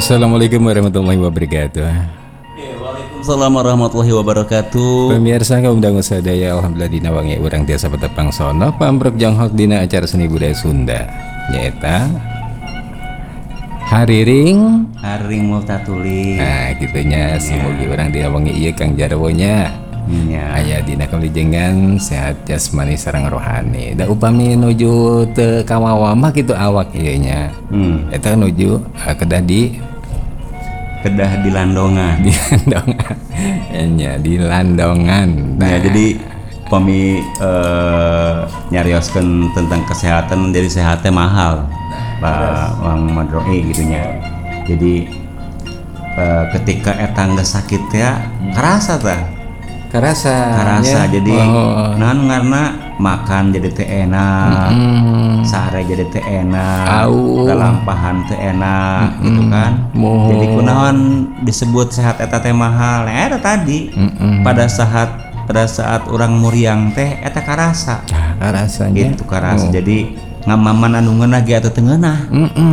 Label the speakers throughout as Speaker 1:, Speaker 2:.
Speaker 1: Assalamualaikum warahmatullahi wabarakatuh.
Speaker 2: Waalaikumsalam warahmatullahi wabarakatuh.
Speaker 1: Pemirsa kaum dangu sadaya, alhamdulillah dina wangi urang tiasa petepang sono pambrek janghok dina acara seni budaya Sunda nyaeta Hariring
Speaker 2: Multatuli.
Speaker 1: nah gitunya si mugi urang dina wangi ieu Kang Jarwonya aya dina kalijengan sehat jasmani sareng rohani da upami nuju teu kawawa mah kitu awak ieu nya eta nuju kedah di
Speaker 2: Landongan.
Speaker 1: di Landongan nya di Landongan.
Speaker 2: Nah, jadi pami nyarioskeun tentang kesehatan, jadi sehatnya mahal Pak Wang Madroi gitunya. Jadi ketika eta geus sakit ya karasa tah karasa jadi karena makan jadi teu enak, sare jadi teu enak, kalampahan teu enak gitu kan. Jadi kunaon disebut sehat eta teh mahal. Nah, eta tadi pada saat orang muriang teh eta karasa.
Speaker 1: Rasanya
Speaker 2: gitu karasa. Jadi ngamaman anu ngeunah ge atuh teu ngeunah.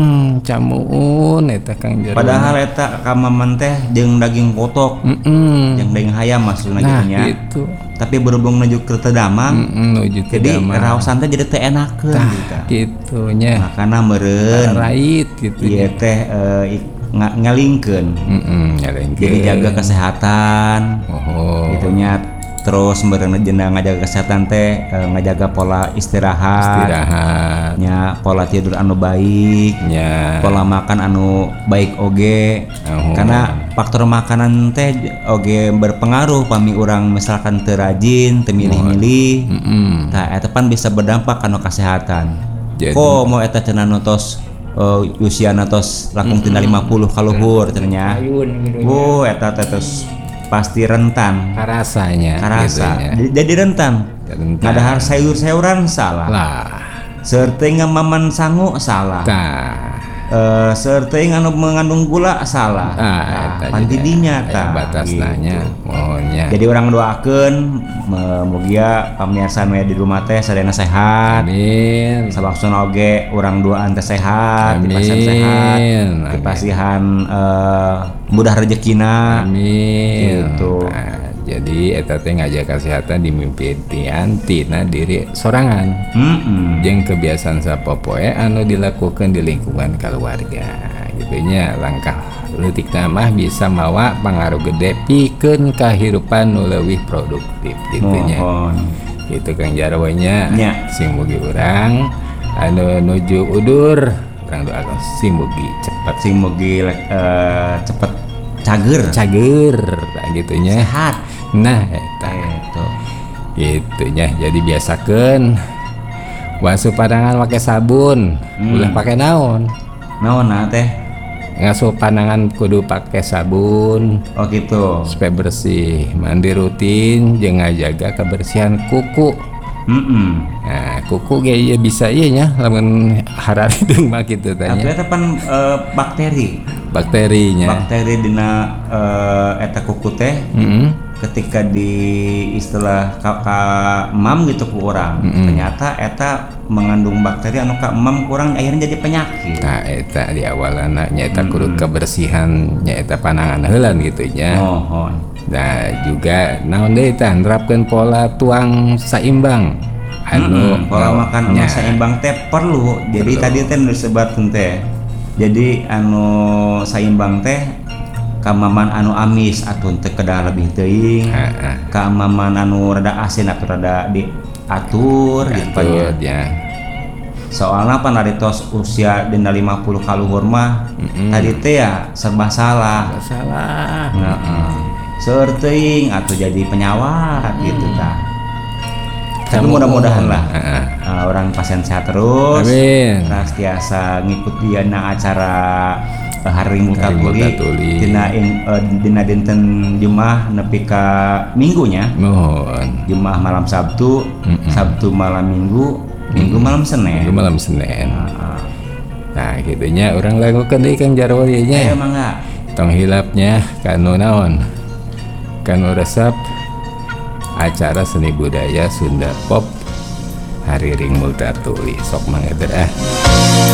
Speaker 1: Camuun eta Kang Jarwo.
Speaker 2: Padahal eta kamaman teh jeung daging kotok. Jeung daging hayam maksudna
Speaker 1: nah,
Speaker 2: gitu nya.
Speaker 1: gitu.
Speaker 2: Tapi berhubung nuju ke teu damang, jadi raosan teh jadi teu enakeun
Speaker 1: gitu nya.
Speaker 2: Makana meureun
Speaker 1: rait gitu
Speaker 2: ieu teh ngalingkeun. Jadi jaga kesehatan. Gitu nya. Terus meureun jeung ngajaga kesehatan teh ngajaga pola istirahat nya, pola tidur anu baik nya, pola makan anu baik oge. Karena faktor makanan teh oge berpengaruh pami urang misalkan teu rajin, teu milih-milih. Tah eta pan bisa berdampak kana kesehatan. Ko mau eta cenah tos usiana tos langkung tina 50 kaluhur cenah nya. Eta teh tos pasti rentan karasa gitu, jadi rentan ngadahar sayur-sayuran salah lah, serteng ngamaman sangu salah, serteng anu mengandung gula salah, pantidinya
Speaker 1: batasnanya mohonnya.
Speaker 2: Jadi orang doakeun mugia pamirsa nu di rumah teh sadayana sehat, amin. Sabaksana oge urang doaan teh sehat, dipasihan sehat, dipasihan mudah rezekina, amin. Gitu.
Speaker 1: Nah, jadi eta teh ngajaga kesehatan dimimpian tina diri sorangan. Jeung kebiasaan sapopoe anu dilakukan di lingkungan keluarga. Gitunya langkah leutik mah bisa mawa pangaruh gede pikeun kahirupan nu leuwih produktif gitunya. Gitu Kang Jarwo nya. Sing mugi urang anu nuju udur urang doakeun sing mugi cepet cager gitunya sehat. Nah eta gitunya. Jadi biasakeun wasup pandangan pakai sabun. Ulah pakai naon
Speaker 2: teh
Speaker 1: ngasup pandangan kudu pakai sabun.
Speaker 2: Oh gitu.
Speaker 1: Supaya bersih, mandi rutin, jeung ngajaga kebersihan kuku. Nah, kuku ge ieu bisa ieu nya lamun hararidung mah kitu tanya.
Speaker 2: Tapi eta pan
Speaker 1: bakterinya.
Speaker 2: Bakteri dina eta kuku teh ketika di istilah emam gitu ku urang. Ternyata eta mengandung bakteri anu ka emam kurang akhirnya jadi penyakit. Nah,
Speaker 1: eta di awalana nyaeta kudu kebersihan nyaeta panangan heulan gitu nya. Nah, juga naon deui tah nerapkeun pola tuang saimbang.
Speaker 2: Pola makan anu saimbang teh perlu. Jadi tadi teh disebutkeun teh. Jadi anu saimbang teh kamaman anu amis atuh teu kedah lebih teuing, kamaman anu rada asin atuh rada diatur gitu ya. Soalna pan dari tos usia dina 50 kaluhur mah tadi teh ya serba salah. Seueur teuing atuh jadi penyawat gitu tah. Tapi mudah-mudahan lah orang pasien sehat terus. Amin. Tiasa ngikuti acara Hariring Multatuli dina dinten Jumat nepi ka Minggunya. Jumat malam Sabtu, Sabtu malam Minggu, Minggu malam Senin. Nah, gitunya urang lakukeun deui Kang Jarwo ieu nya. Mangga. Tong hilapnya kanu naon? Kanu resep acara seni budaya Sunda Pop Hariring Multatuli sok mangeuter